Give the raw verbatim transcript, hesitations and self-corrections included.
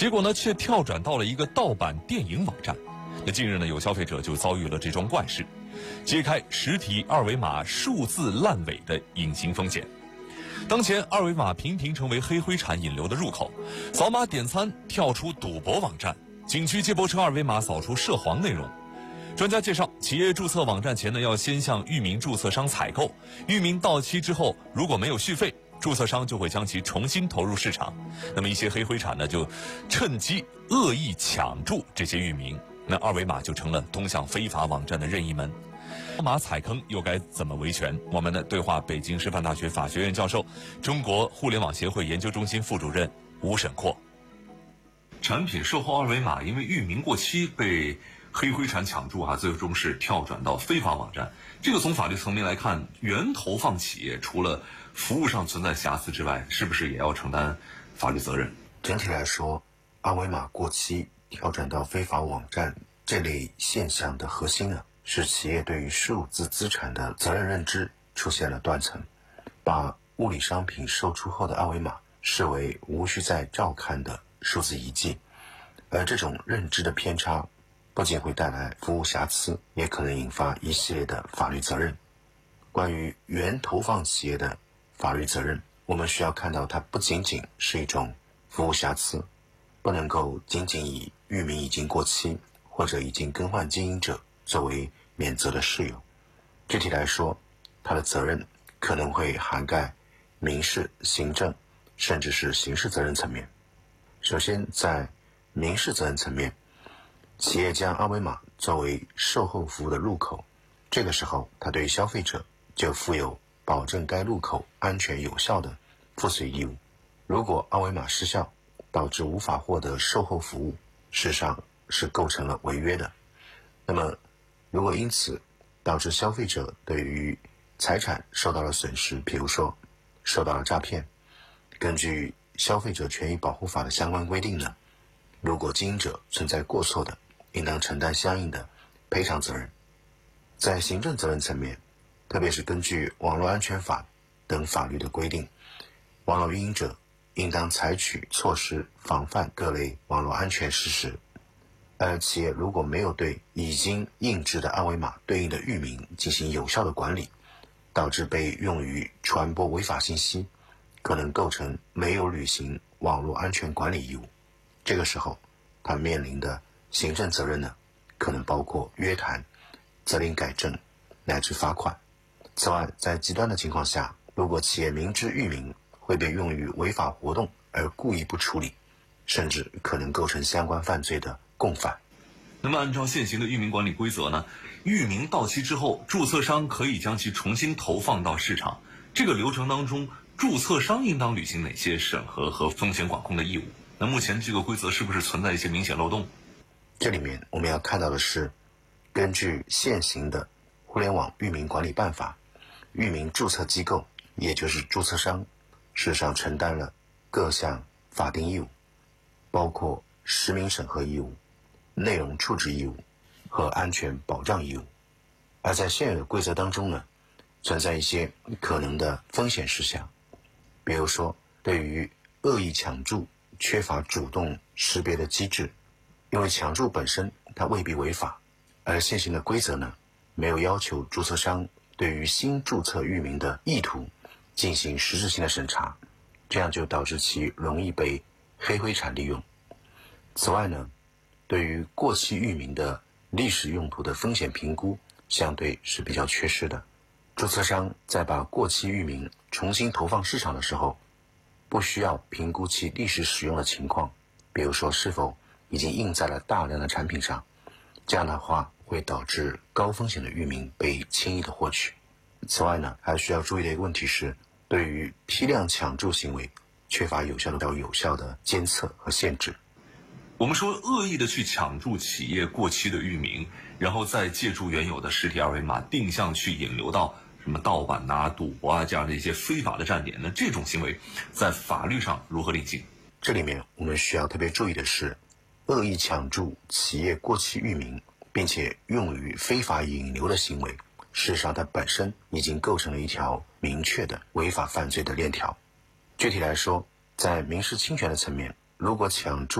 结果呢却跳转到了一个盗版电影网站。那近日呢，有消费者就遭遇了这桩怪事，揭开实体二维码数字烂尾的隐形风险。当前二维码频频成为黑灰产引流的入口，扫码点餐跳出赌博网站，景区接驳车二维码扫出涉黄内容。专家介绍，企业注册网站前呢，要先向域名注册商采购，域名到期之后如果没有续费，注册商就会将其重新投入市场。那么一些黑灰产呢，就趁机恶意抢注这些域名，那二维码就成了通向非法网站的任意门。扫码踩坑又该怎么维权？我们的对话北京师范大学法学院教授、中国互联网协会研究中心副主任吴沈阔。产品售后二维码因为域名过期被黑灰产抢注啊，最终是跳转到非法网站。这个从法律层面来看，原投放企业除了服务上存在瑕疵之外，是不是也要承担法律责任？ 整体来说，二维码过期跳转到非法网站这类现象的核心呢，是企业对于数字资产的责任认知出现了断层，把物理商品售出后的二维码视为无需再照看的数字遗迹，而这种认知的偏差不仅会带来服务瑕疵，也可能引发一系列的法律责任。关于原投放企业的法律责任，我们需要看到它不仅仅是一种服务瑕疵，不能够仅仅以域名已经过期或者已经更换经营者作为免责的事由。具体来说，它的责任可能会涵盖民事、行政甚至是刑事责任层面。首先，在民事责任层面，企业将二维码作为售后服务的入口，这个时候它对消费者就负有保证该入口安全有效的附随义务。如果二维码失效导致无法获得售后服务，事实上是构成了违约的。那么如果因此导致消费者对于财产受到了损失，比如说受到了诈骗，根据消费者权益保护法的相关规定呢，如果经营者存在过错的，应当承担相应的赔偿责任。在行政责任层面，特别是根据网络安全法等法律的规定，网络运营者应当采取措施防范各类网络安全事实。而企业如果没有对已经印制的二维码对应的域名进行有效的管理，导致被用于传播违法信息，可能构成没有履行网络安全管理义务。这个时候他面临的行政责任呢，可能包括约谈、责令改正乃至罚款。此外，在极端的情况下，如果企业明知域名会被用于违法活动而故意不处理，甚至可能构成相关犯罪的共犯。 那么按照现行的域名管理规则呢，域名到期之后，注册商可以将其重新投放到市场。这个流程当中，注册商应当履行哪些审核和风险管控的义务？那目前这个规则是不是存在一些明显漏洞？ 这里面我们要看到的是，根据现行的互联网域名管理办法，域名注册机构也就是注册商事实上承担了各项法定义务，包括实名审核义务、内容处置义务和安全保障义务。而在现有的规则当中呢，存在一些可能的风险事项，比如说对于恶意抢注缺乏主动识别的机制，因为抢注本身它未必违法，而现行的规则呢，没有要求注册商对于新注册域名的意图进行实质性的审查，这样就导致其容易被黑灰产利用。此外呢，对于过期域名的历史用途的风险评估相对是比较缺失的。注册商在把过期域名重新投放市场的时候，不需要评估其历史使用的情况，比如说是否已经印在了大量的产品上，这样的话会导致高风险的域名被轻易的获取。此外呢，还需要注意的一个问题是，对于批量抢注行为缺乏有效的有效的监测和限制。 我们说恶意的去抢注企业过期的域名，然后再借助原有的实体二维码定向去引流到什么盗版啊、赌博啊这样的一些非法的站点，那这种行为在法律上如何定性？ 这里面我们需要特别注意的是，恶意抢注企业过期域名并且用于非法引流的行为，事实上它本身已经构成了一条明确的违法犯罪的链条。具体来说，在民事侵权的层面，如果抢注